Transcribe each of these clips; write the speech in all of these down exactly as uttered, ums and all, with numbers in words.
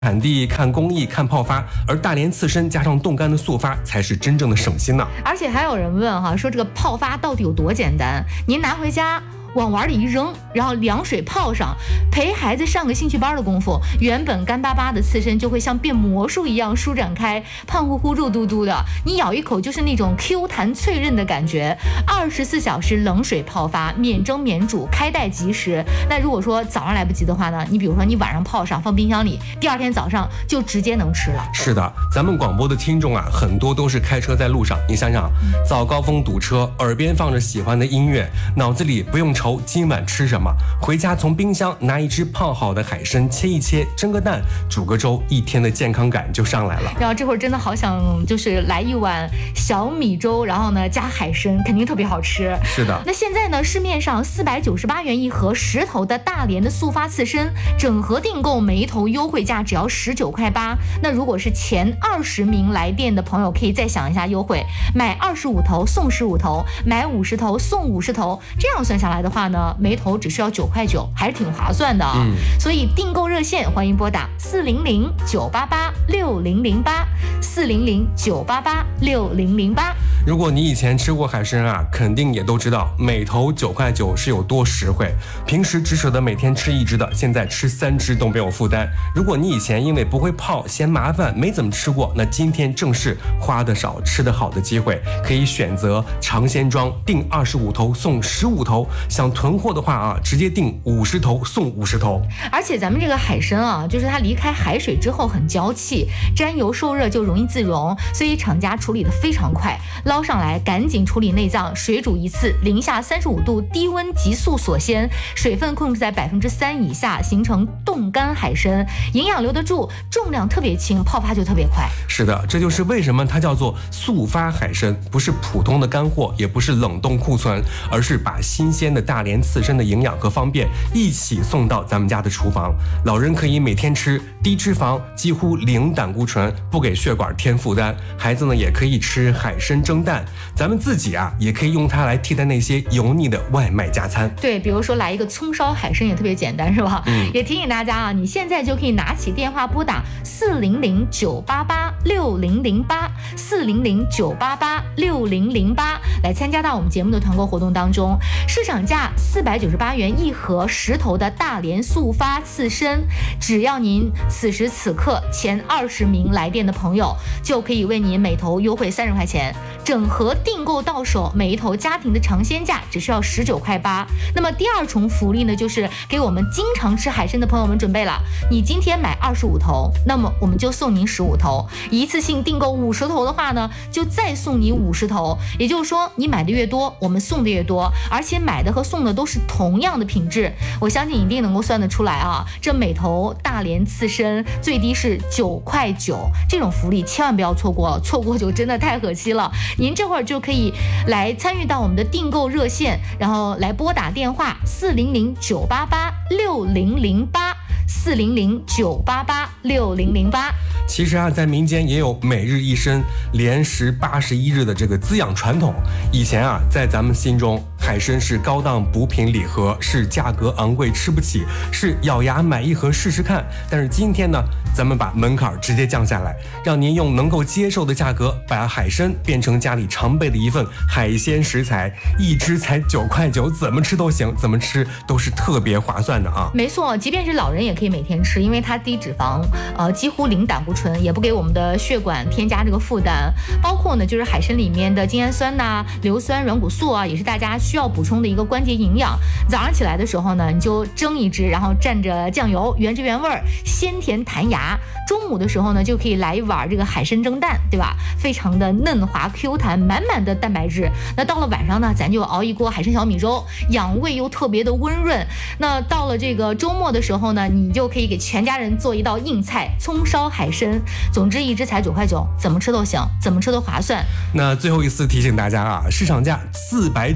产地、看工艺、看泡发，而大连刺身加上冻干的速发才是真正的省心呢。 而且还有人问哈，说这个泡发到底有多简单？您拿回家往碗里一扔，然后凉水泡上，陪孩子上个兴趣班的功夫，原本干巴巴的刺身就会像变魔术一样舒展开，胖乎乎肉嘟嘟的，你咬一口就是那种 Q 弹脆韧的感觉。二十四小时冷水泡发，免蒸免煮，开袋即食。那如果说早上来不及的话呢，你比如说你晚上泡上放冰箱里，第二天早上就直接能吃了。 是的，咱们广播的听众啊，很多都是开车在路上，你想想，早高峰堵车，耳边放着喜欢的音乐，脑子里不用愁今晚吃什么，回家从冰箱拿一只泡好的海参，切一切，蒸个蛋，煮个粥，一天的健康感就上来了。 然后这会儿真的好想就是来一碗小米粥，然后呢加海参，肯定特别好吃。 是的。 那现在呢，市面上四百九十八元一盒十头的大连的速发刺身，整盒订购每一头优惠价只要十九块八。那如果是前二十名来电的朋友，可以再想一下优惠，买二十五头送十五头，买五十头送五十头，这样算下来的话呢，每头只需要九块九，还是挺划算的啊。嗯、所以订购热线欢迎拨打四零零九八八六零零八四零零九八八六零零八。 如果你以前吃过海参啊，肯定也都知道每头九块九是有多实惠。平时只舍得每天吃一只的，现在吃三只都没有负担。如果你以前因为不会泡嫌麻烦没怎么吃过，那今天正是花得少吃得好的机会，可以选择尝鲜装，订二十五头送十五头。想囤货的话啊，直接订五十头送五十头。 而且咱们这个海参啊，就是它离开海水之后很娇气，沾油受热就容易自溶，所以厂家处理的非常快，捞上来赶紧处理内脏，水煮一次，零下三十五度低温急速锁鲜，水分控制在百分之三以下，形成冻干海参，营养留得住，重量特别轻，泡发就特别快。 是的，这就是为什么它叫做速发海参，不是普通的干货，也不是冷冻库存，而是把新鲜的大连刺身的营养和方便一起送到咱们家的厨房。老人可以每天吃，低脂肪，几乎零胆固醇，不给血管添负担。孩子呢也可以吃海参蒸蛋，咱们自己啊也可以用它来替代那些油腻的外卖加餐。 对，比如说来一个葱烧海参也特别简单，是吧？嗯，也提醒大家啊，你现在就可以拿起电话拨打四零零九八八六零零八四零零九八八六零零八来参加到我们节目的团购活动当中。市场价四百九十八元一盒十头的大连速发刺身，只要您此时此刻前二十名来电的朋友，就可以为您每头优惠三十块钱，整盒订购到手，每一头家庭的尝鲜价只需要十九块八。那么第二重福利呢，就是给我们经常吃海参的朋友们准备了，你今天买二十五头，那么我们就送您十五头，一次性订购五十头的话呢，就再送你五十头。也就是说，你买的越多，我们送的越多，而且买的和送的都是同样的品质，我相信一定能够算得出来啊。这每头大连刺身最低是九块九，这种福利千万不要错过，错过就真的太可惜了。您这会儿就可以来参与到我们的订购热线，然后来拨打电话四零零九八八六零零八四零零九八八六零零八。 其实啊，在民间也有每日一参，连食八十一日的这个滋养传统。以前啊，在咱们心中，海参是高档补品礼盒，是价格昂贵吃不起，是咬牙买一盒试试看。但是今天呢，咱们把门槛直接降下来，让您用能够接受的价格，把海参变成家里常备的一份海鲜食材，一只才九块九，怎么吃都行，怎么吃都是特别划算的啊。 没错，即便是老人也可以每天吃，因为它低脂肪，呃，几乎零胆固醇，也不给我们的血管添加这个负担。包括呢，就是海参里面的精氨酸呐、啊、硫酸、软骨素啊，也是大家需要补充的一个关节营养。早上起来的时候呢，你就蒸一只，然后蘸着酱油，原汁原味，鲜甜弹牙。中午的时候呢，就可以来一碗这个海参蒸蛋，对吧？非常的嫩滑 Q 弹，满满的蛋白质。那到了晚上呢，咱就熬一锅海参小米粥，养胃又特别的温润。那到了这个周末的时候呢，你就可以给全家人做一道硬菜，葱烧海参。总之一只才九块九，怎么吃都行，怎么吃都划算。 那最后一次提醒大家啊，市场价四百九十八元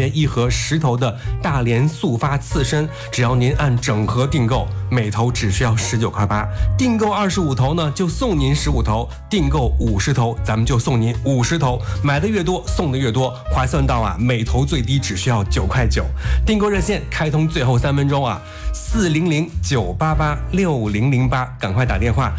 元一盒十头的大连速发刺身，只要您按整盒订购，每头只需要十九块八，订购二十五头呢就送您十五头，订购五十头咱们就送您五十头，买的越多送的越多，划算到啊每头最低只需要九块九。订购热线开通最后三分钟啊，四零零九八八六零零八，赶快打电话